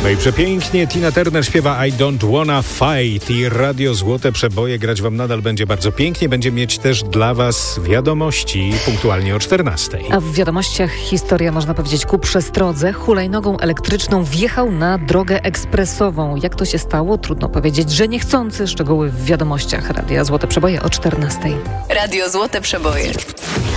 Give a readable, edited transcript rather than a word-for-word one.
Przebojowej. Przepięknie Tina Turner śpiewa I Don't Wanna Fight i Radio Złote Przeboje grać wam nadal będzie bardzo pięknie. Będzie mieć też dla was wiadomości punktualnie o 14. A w wiadomościach historia, można powiedzieć, ku przestrodze. Hulajnogą elektryczną wjechał na drogę ekspresową. Jak to się stało? Trudno powiedzieć, że niechcący. Szczegóły w wiadomościach Radia Złote Przeboje o 14. Radio Złote Przeboje.